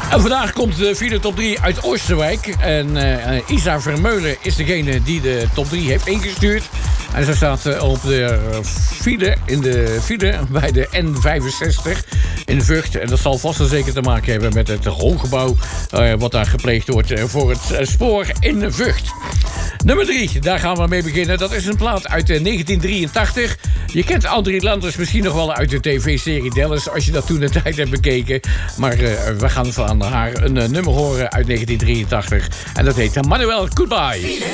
En vandaag komt de file top 3 uit Oosterwijk. En Isa Vermeulen is degene die de top 3 heeft ingestuurd. En ze staat op de file bij de N65 in Vught. En dat zal vast en zeker te maken hebben met het hooggebouw wat daar gepleegd wordt voor het spoor in Vught. Nummer 3, daar gaan we mee beginnen. Dat is een plaat uit 1983. Je kent André Landers misschien nog wel uit de tv-serie Dallas, als je dat toen de tijd hebt bekeken. Maar we gaan van haar een nummer horen uit 1983. En dat heet Manuel Goodbye.